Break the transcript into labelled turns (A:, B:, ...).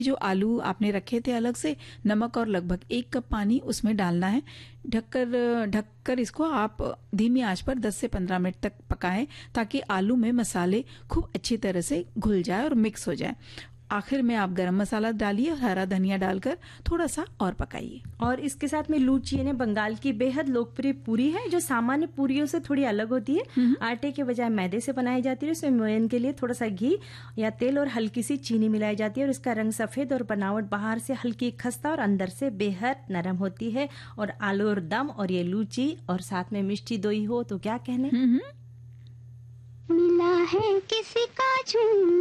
A: जो आलू आपने रखे थे अलग से, नमक और लगभग 1 कप पानी उसमें डालना है। ढककर इसको आप धीमी आंच पर 10 से 15 मिनट तक पकाएं ताकि आलू में मसाले खूब अच्छी तरह से घुल जाए और मिक्स हो जाए। आखिर में आप गरम मसाला डालिए और हरा धनिया डालकर थोड़ा सा और पकाइए।
B: और इसके साथ में लूची यानी बंगाल की बेहद लोकप्रिय पूरी है, जो सामान्य पूरियों से थोड़ी अलग होती है। आटे के बजाय मैदे से बनाई जाती है। इसमें मोयन के लिए थोड़ा सा घी या तेल और हल्की सी चीनी मिलाई जाती है और इसका रंग सफेद और बनावट बाहर से हल्की खस्ता और अंदर से बेहद नरम होती है। और आलू और दम और ये लूची और साथ में मिष्टी दोई हो तो क्या कहने।
C: मिला है किसी का झुंड